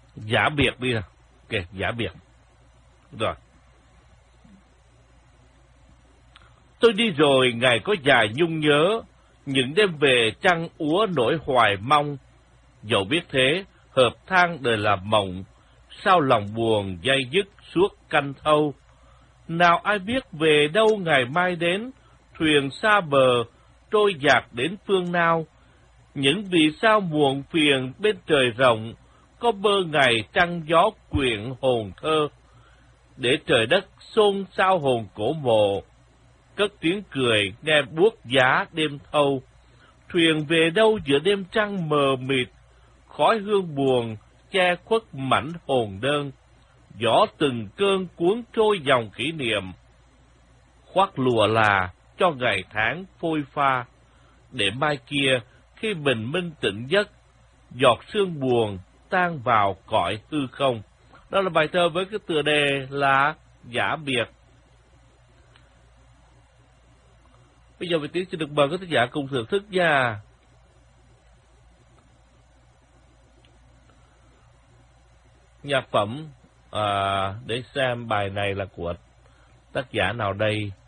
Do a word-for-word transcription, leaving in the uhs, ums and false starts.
Giả biệt đi nè. Ok, giả biệt. Rồi. Tôi đi rồi ngày có dài nhung nhớ, những đêm về trăng úa nỗi hoài mong. Dẫu biết thế, hợp thang đời là mộng, sao lòng buồn dây dứt suốt canh thâu. Nào ai biết về đâu ngày mai đến, thuyền xa bờ, trôi dạt đến phương nào. Những vì sao muộn phiền bên trời rộng, có bơ ngày trăng gió quyện hồn thơ. Để trời đất xôn xao hồn cổ mộ, cất tiếng cười nghe buốt giá đêm thâu. Thuyền về đâu giữa đêm trăng mờ mịt, khói hương buồn che khuất mảnh hồn đơn. Gió từng cơn cuốn trôi dòng kỷ niệm, khoác lụa là cho ngày tháng phôi pha. Để mai kia khi bình minh tỉnh giấc, giọt sương buồn tan vào cõi hư không. Đó là bài thơ với cái tựa đề là Giả biệt. Bây giờ Việt Tiến xin được mời các tác giả cùng thưởng thức nha. Nhạc phẩm à, để xem bài này là của tác giả nào đây.